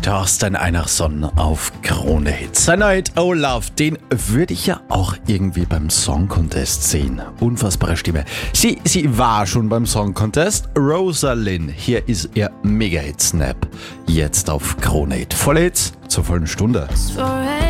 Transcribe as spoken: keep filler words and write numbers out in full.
Thorsten Einarsson auf Krone Hits. Sein neuer Hit Oh Love, den würde ich ja auch irgendwie beim Song Contest sehen. Unfassbare Stimme. Sie, sie war schon beim Song Contest. Rosalind, hier ist ihr Mega-Hit Snap. Jetzt auf Krone Hit. Volle Hits zur vollen Stunde.